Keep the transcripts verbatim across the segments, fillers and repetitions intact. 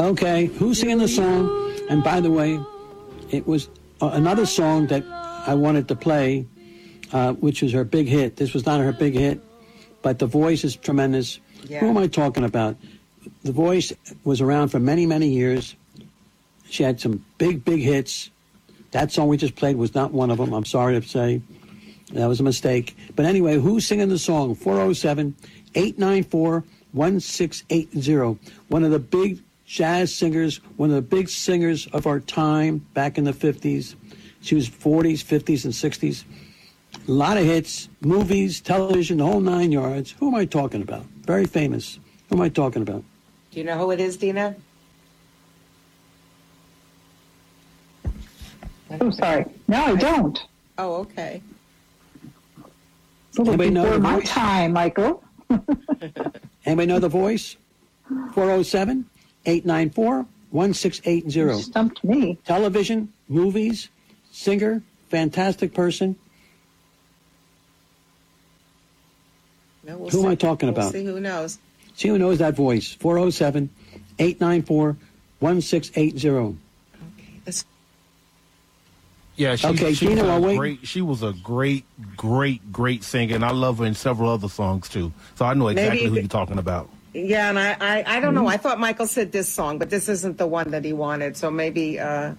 Okay, who's singing the song? And by the way, it was uh, another song that I wanted to play, uh, which was her big hit. This was not her big hit, but the voice is tremendous. Yeah. Who am I talking about? The Voice was around for many, many years. She had some big, big hits. That song we just played was not one of them. I'm sorry to say. That was a mistake. But anyway, who's singing the song? four oh seven, eight nine four, one six eight zero. One of the big jazz singers, one of the big singers of our time back in the fifties. She was forties, fifties, and sixties. A lot of hits, movies, television, the whole nine yards. Who am I talking about? Very famous. Who am I talking about? Do you know who it is, Dina? I'm sorry. No, I don't. Oh, okay. Anybody know the my Voice? time, Michael. Anybody know the Voice? four oh seven, eight nine four, one six eight zero. You stumped me. Television, movies, singer, fantastic person. No, we'll who see. am I talking we'll about? See who knows. See who knows that voice. four oh seven, eight nine four, one six eight zero. Okay. This- Yeah, she, Okay, she, Gina, was I'll a wait. great, she was a great, great, great singer, and I love her in several other songs, too. So I know exactly Maybe who if- you're talking about. Yeah, and I, I, I don't know. I thought Michael said this song, but this isn't the one that he wanted. So maybe, uh,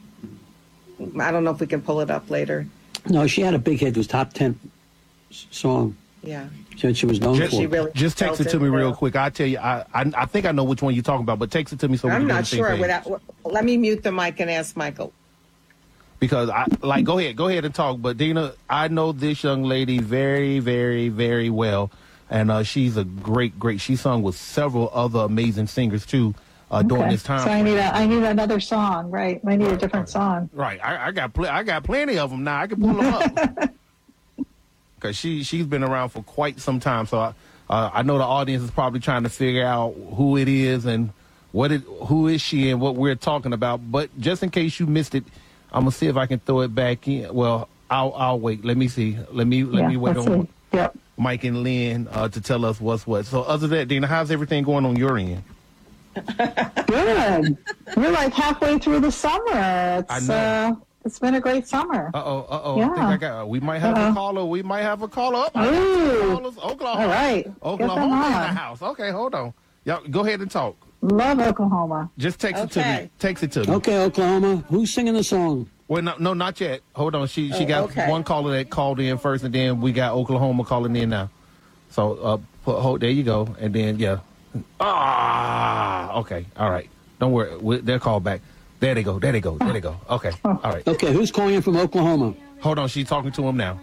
I don't know if we can pull it up later. No, she had a big hit. It was top ten s- song. Yeah. She, she was known Just, for. She really just text felt it to me real well. quick. I'll tell you. I, I I think I know which one you're talking about, but text it to me so we I'm can not on the same sure. page. Without, let me mute the mic and ask Michael. Because I like go ahead, go ahead and talk. But Dina, I know this young lady very, very, very well, and uh, she's a great, great. She sung with several other amazing singers too uh, during Okay. this time. So I need a, I need another song, right? I need a different song. Right, I, I got pl- I got plenty of them now. I can pull them up because she she's been around for quite some time. So I uh, I know the audience is probably trying to figure out who it is and what it who is she and what we're talking about. But just in case you missed it, I'm gonna see if I can throw it back in. Well, I'll I'll wait. Let me see. Let me let yeah, me wait let's on see. Yep. Mike and Lynn uh, to tell us what's what. So other than that, Dina, how's everything going on your end? Good. We're like halfway through the summer. It's I know. uh, it's been a great summer. Uh oh, uh oh. I Yeah. think I got. We might have Uh-oh. a caller. We might have a caller up. I got Ooh. two callers. Oklahoma. All right. Get them Oklahoma in the on. house. Okay, hold on. Y'all go ahead and talk. Love Oklahoma. Just text it to Okay. me. Text it to me. Okay, Oklahoma. Who's singing the song? Well, no, no, not yet. Hold on. She she Oh, got okay. one caller that called in first, and then we got Oklahoma calling in now. So uh, put, hold, there you go, and then yeah. Ah, okay, all right. Don't worry. We, they'll call back. There they go. There they go. There they go. Okay, all right. Okay, who's calling in from Oklahoma? Hold on. She's talking to him now.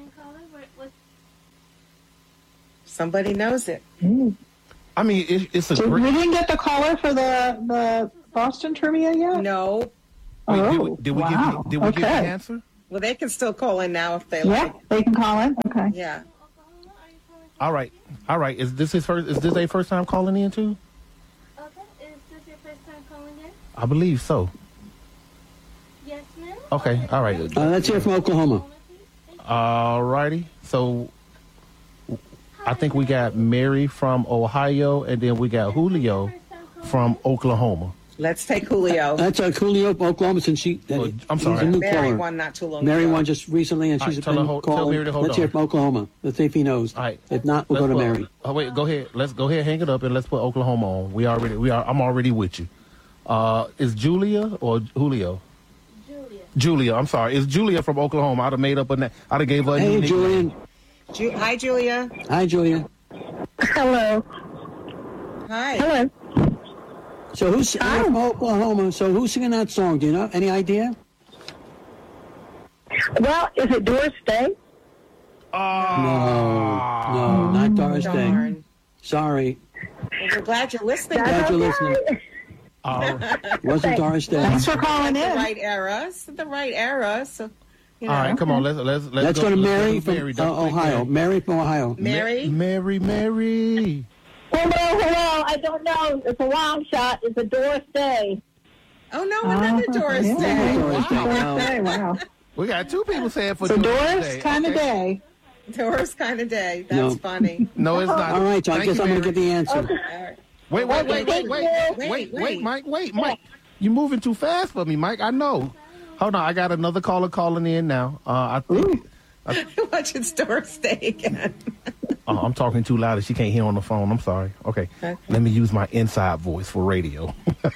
Somebody knows it. I mean, it, it's a Did, great. we didn't get the caller for the the Boston trivia yet? No. Wait, Oh, did we, did we wow. give you, did we give you the Okay. answer? Well, they can still call in now if they Yeah, like. they can call in. Okay. Yeah. All right, all right. Is this his first? Is this a first time calling in too? Okay, is this your first time calling in? I believe so. Yes, ma'am. Okay, all right. Uh, let's hear from Oklahoma. All righty. So I think we got Mary from Ohio, and then we got Julio from Oklahoma. Let's take Julio. That's uh, Julio, Oklahoma, since she. Uh, Oh, I'm he's sorry. a new Mary caller. won not too long Mary ago. won just recently, and All she's right, tell been her hold- tell calling. Mary to hold Let's hear on. from Oklahoma. Let's see if he knows. All right. If not, we'll Let's go to put- Mary. Oh wait, go ahead. Let's go ahead, hang it up, and let's put Oklahoma on. We already, we are. I'm already with you. Uh, is Julia or Julio? Julia. Julia. I'm sorry. Is Julia from Oklahoma? I'd have made up a name. I'd have gave her a new Hey, nickname. Julian. Ju- Hi, Julia. Hi, Julia. Hello. Hi. Hello. So who's I'm from Oklahoma? So who's singing that song? Do you know? Any idea? Well, is it Doris Day? Ah. No, no, not Doris Day. Darn. Sorry, Well, we're glad you're listening. glad you're Okay. listening. Oh. Wasn't Doris Day? Thanks for calling the in. right era. It's the right era. So, you know. All right, come on. Let's let's let's, Let's go to Mary let's go to from Don't uh, think Ohio. Mary. Mary from Ohio. Mary. Mary, Mary. Hello, hello. I don't know. It's a long shot. It's a Doris Day. Oh no, another Oh, Doris yeah. Day. Doris Day. Doris No. Day. Wow. We got two people saying for So Doris Doris Day. kind of Okay. day. Doris kind of day. That's No. funny. No, it's not. All right, so I Thank guess you, I'm going Mary. to get the answer. All right. Wait, wait, wait, wait, Thank wait, you. wait, Wait, wait, wait. Mike, wait, Mike. You're moving too fast for me, Mike. I know. Hold on, I got another caller calling in now. Uh, I think. I, Watching Doris Day again. oh, I'm talking too loud and she can't hear on the phone. I'm sorry. Okay. Okay. Let me use my inside voice for radio.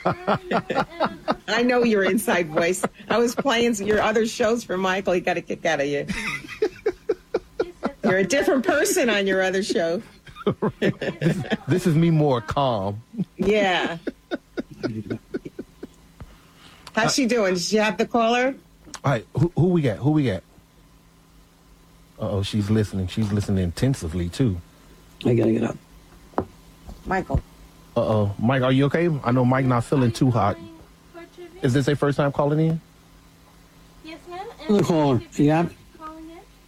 I know your inside voice. I was playing your other shows for Michael. He got a kick out of you. You're a different person on your other show. this, this is me more calm. Yeah. How's she doing? Did she have the caller? All right, who, who we got? Who we got? Uh-oh, she's listening. She's listening intensively, too. I gotta get up. Michael. Uh-oh. Mike, are you okay? I know Mike not feeling too hot. Is this their first time calling in? Yes, ma'am. The caller. Yeah. Calling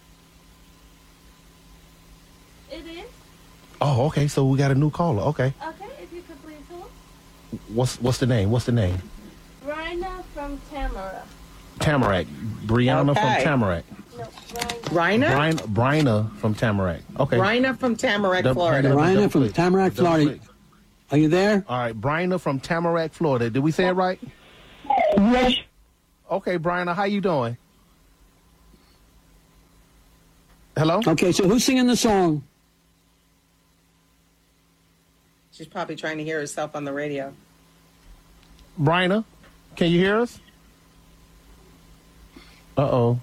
in. It is. Oh, okay. So we got a new caller. Okay. Okay, if you could please hold. What's what's the name? What's the name? Rhina from Tamara. Tamarack. Brianna Okay. from Tamarack. No, Rhina. Rhina? Brian, Bryna from Tamarack. Okay. Rhina from Tamarack, The- Florida. Double Rhina from click. Tamarack, Double Florida. click. Are you there? All right, Bryna from Tamarack, Florida. Did we say it right? Yes. Okay, Bryna, how you doing? Hello? Okay, so who's singing the song? She's probably trying to hear herself on the radio. Bryna, can you hear us? Uh-oh.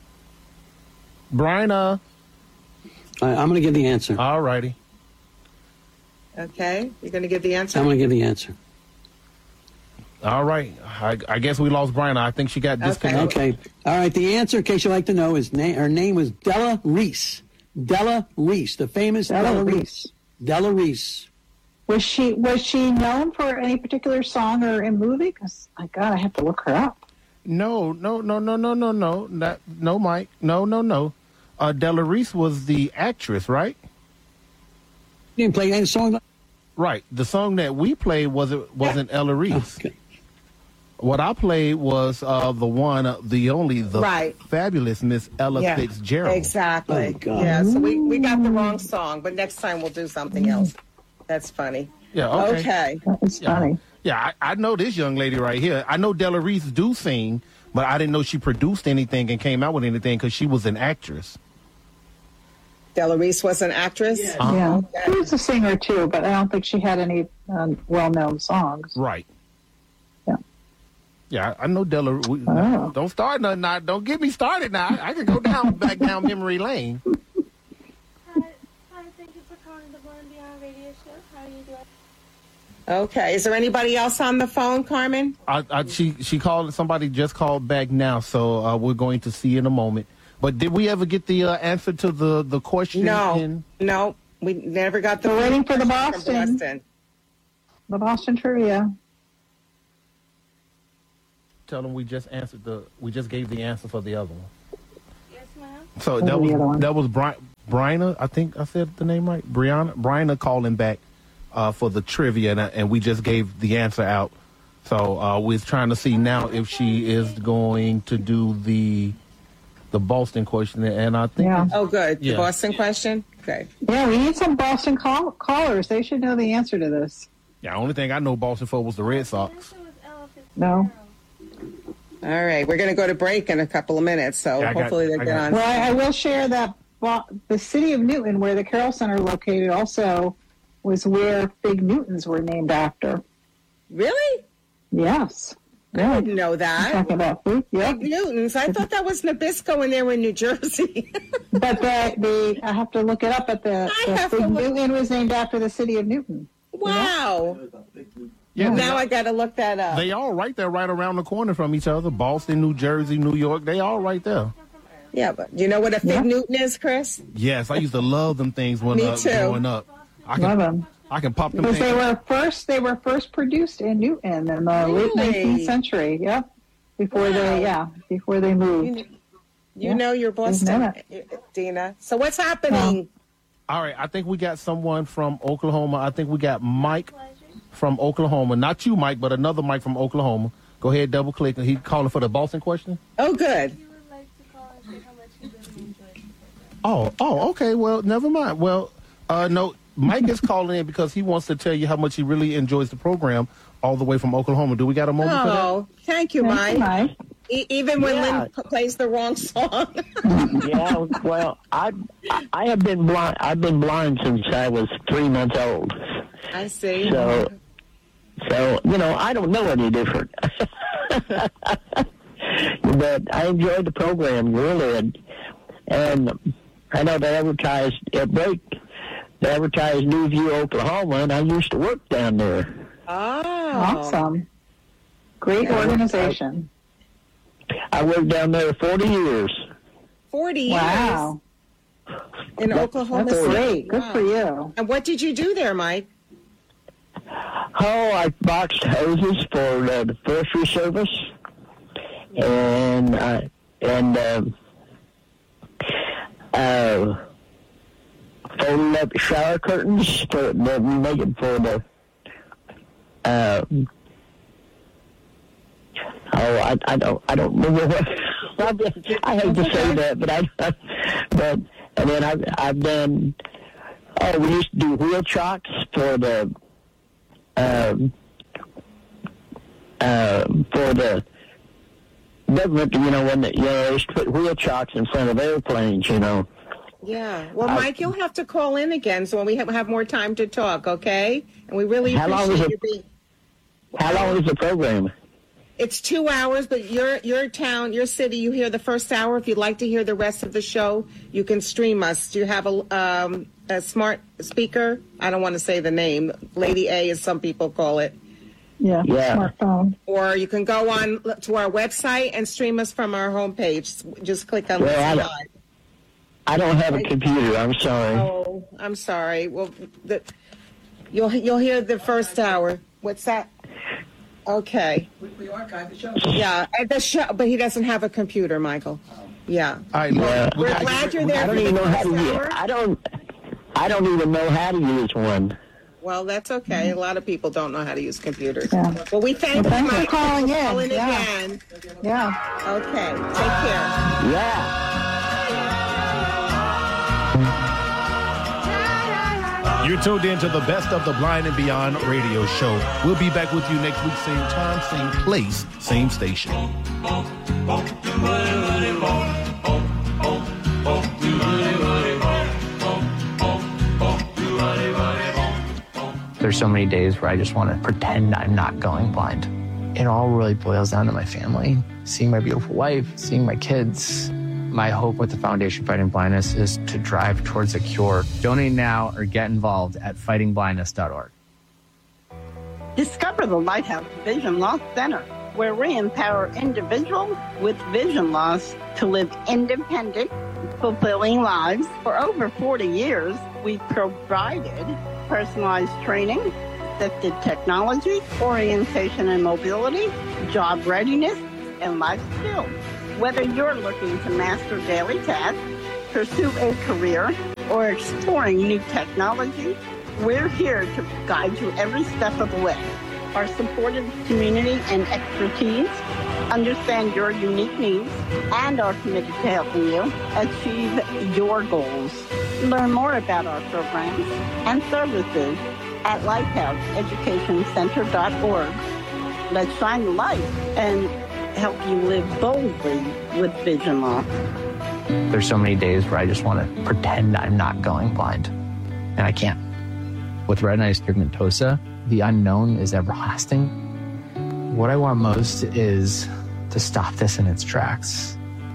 Bryna. All right, I'm going to give the answer. All righty. Okay, you're going to give the answer? I'm going to give the answer. All right. I, I guess we lost Bryna. I think she got disconnected. Okay. All right. The answer, in case you'd like to know, is na- her name was Della Reese. Della Reese, the famous Della Della, Reese. Reese. Della Reese. Was she was she known for any particular song or a movie? Because my God, I have to look her up. No, no, no, no, no, no, no. Not, no, Mike. No, no, no. Uh, Della Reese was the actress, right? You didn't play any song? Right. The song that we played wasn't wasn't Ella Reese. Okay. What I played was uh, the one, uh, the only, the Right. fabulous Miss Ella Yeah, Fitzgerald. exactly. Oh, God. Yeah, so we, we got the wrong song, but next time we'll do something else. That's funny. Yeah. Okay. Okay. That was Yeah. funny. Yeah, I, I know this young lady right here. I know Della Reese do sing, but I didn't know she produced anything and came out with anything because she was an actress. Della Reese was an actress? Uh-huh. Yeah, she was a singer too, but I don't think she had any um, well-known songs. Right. Yeah. Yeah, I I know Della. We, Oh. Don't start nothing now. Don't get me started now. I can go down back down memory lane. Hi, hi, thank you for calling the Born Beyond radio show. How are you doing? Okay. Is there anybody else on the phone, Carmen? I, I, she she called. Somebody just called back now, so uh, we're going to see in a moment. But did we ever get the uh, answer to the the question? No. in- No. We never got the We're waiting for the from Boston. Boston. The Boston trivia. Tell them we just answered the. We just gave the answer for the other one. Yes, ma'am. So What that was the other was one? that was Bri- Bryna. I think I said the name right. Brianna. Bryna calling back uh, for the trivia, and, and we just gave the answer out. So uh, we're trying to see now if she is going to do the the Boston question, and I think Yeah. Oh, good. Yeah. The Boston question? Okay. Yeah, we need some Boston call- callers. They should know the answer to this. yeah. Only thing I know Boston for was the Red Sox. Answer was Ella Fitzgerald. No. All right. We're going to go to break in a couple of minutes, so Yeah, I got- hopefully they I get got- on. Well, I, I will share that Bo- the city of Newton, where the Carroll Center is located, also was where Fig Newtons were named after. Really? Yes. I Yeah. didn't know that. Talking about food. Yep. Newtons. I thought that was Nabisco and they were in New Jersey. But the, the I have to look it up. But the, I the have to Fig look- Newton was named after the city of Newton. Wow. Yeah. Now I got to look that up. They all right there, right around the corner from each other. Boston, New Jersey, New York. They all right there. Yeah, but you know what a Fig Yeah. Newton is, Chris? Yes, I used to love them things when Me uh, too. growing up. I Love can them. I can pop them Because they things. were first, they were first produced in Newton in the late Really? nineteenth century. Yep. Before they, yeah, before they moved. You, you Yeah. know you're Boston, Isn't Dina. So what's happening? All right, I think we got someone from Oklahoma. I think we got Mike Pleasure. from Oklahoma. Not you, Mike, but another Mike from Oklahoma. Go ahead, double click. And he calling for the Boston question? Oh, good. He would like to call and say how much he really enjoys the program. Oh, oh, okay. Well, never mind. Well, uh, no, Mike is calling in because he wants to tell you how much he really enjoys the program. all the way from Oklahoma. Do we got a moment for that? Oh, thank you, Thank Mike. you, Mike. E- even when Yeah. Lynn p- plays the wrong song. Yeah, well, I I have been blind. I've been blind since I was three months old. I see. So, so you know, I don't know any different. But I enjoyed the program, really, and and I know they advertised at break. They advertised New View, Oklahoma, and I used to work down there. Oh. Awesome. Great organization. I worked down there forty years. forty years Wow. in Oklahoma That's City. great. Good Wow. for you. And what did you do there, Mike? Oh, I boxed hoses for uh, the forestry service, and uh, and uh, uh, folded up shower curtains for the make it for the. Uh, oh, I, I don't I don't remember what. I hate to say that, but I but and then I've I've done. Oh, we used to do wheel chocks for the. Um, uh, for the government, you know, when the, you know, they used to put wheel chocks in front of airplanes, you know. Yeah. Well, I- Mike, you'll have to call in again so when we have, have more time to talk, okay? And we really How long is appreciate it? you being. How long is the program? It's two hours, but your your town, your city, you hear the first hour. If you'd like to hear the rest of the show, you can stream us. Do you have a um, a smart speaker? I don't want to say the name. Lady A, as some people call it. Yeah. Yeah. Smartphone. Or you can go on to our website and stream us from our homepage. Just click on Well, I Listen don't- Live. I don't have a computer. I'm sorry. Oh, I'm sorry. Well, the, you'll you'll hear the first hour. What's that? Okay. We archive the show. Yeah, and the show, but he doesn't have a computer, Michael. Yeah. All right, Yeah. look, we We're gotta glad get- you're we there I gotta don't for even the know how to first use. hour. I don't. I don't even know how to use one. Well, that's okay. A lot of people don't know how to use computers. Yeah. Well, we thank Well, you, thanks for Mike, calling in. calling Yeah. again. Yeah. Okay. Take care. Yeah. You're tuned in to the Best of the Blind and Beyond radio show. We'll be back with you next week, same time, same place, same station. There's so many days where I just want to pretend I'm not going blind. It all really boils down to my family, seeing my beautiful wife, seeing my kids. My hope with the Foundation Fighting Blindness is to drive towards a cure. Donate now or get involved at fighting blindness dot org. Discover the Lighthouse Vision Loss Center, where we empower individuals with vision loss to live independent, fulfilling lives. For over forty years, we've provided personalized training, assisted technology, orientation and mobility, job readiness, and life skills. Whether you're looking to master daily tasks, pursue a career, or exploring new technology, we're here to guide you every step of the way. Our supportive community and expertise understand your unique needs and are committed to helping you achieve your goals. Learn more about our programs and services at lighthouse education center dot org. Let's shine the light and help you live boldly with vision loss. There's so many days where I just want to pretend I'm not going blind, and I can't. With retinitis pigmentosa, the unknown is everlasting. What I want most is to stop this in its tracks.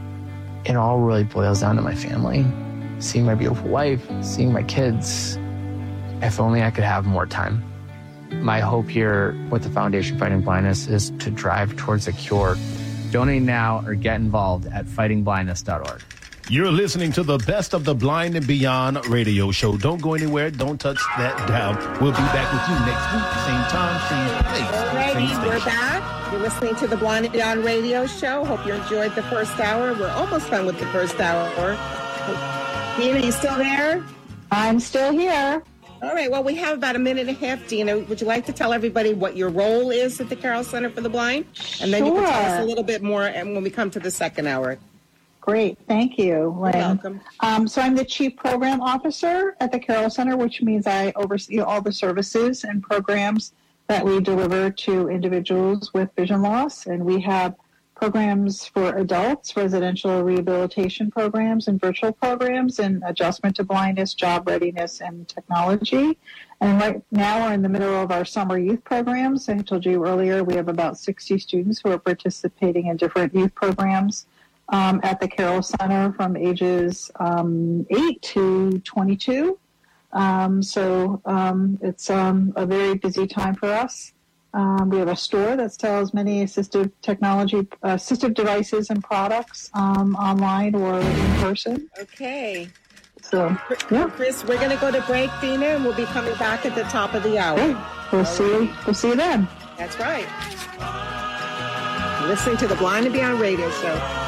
It all really boils down to my family, seeing my beautiful wife, seeing my kids. If only I could have more time. My hope here with the Foundation Fighting Blindness is to drive towards a cure. Donate now or get involved at fighting blindness dot org. You're listening to the Best of the Blind and Beyond radio show. Don't go anywhere. Don't touch that dial. We'll be back with you next week. Same time, same place, Alrighty, same we're station. back. You're listening to the Blind and Beyond radio show. Hope you enjoyed the first hour. We're almost done with the first hour. Dina, you still there? I'm still here. All right. Well, we have about a minute and a half. Dina, would you like to tell everybody what your role is at the Carroll Center for the Blind? And then you can tell us Sure. a little bit more and when we come to the second hour. Great. Thank you, Lynn. You're welcome. Um, so I'm the Chief Program Officer at the Carroll Center, which means I oversee all the services and programs that we deliver to individuals with vision loss. And we have programs for adults, residential rehabilitation programs and virtual programs, and adjustment to blindness, job readiness, and technology. And right now we're in the middle of our summer youth programs. I told you earlier we have about sixty students who are participating in different youth programs um, at the Carroll Center from ages um, eight to twenty-two. Um, so um, it's um, a very busy time for us. Um, we have a store that sells many assistive technology, uh, assistive devices and products um, online or in person. Okay. So, yeah. Chris, we're going to go to break, Dina, and we'll be coming back at the top of the hour. Okay. We'll see. We'll see you then. That's right. Listening to the Blind and Beyond radio show.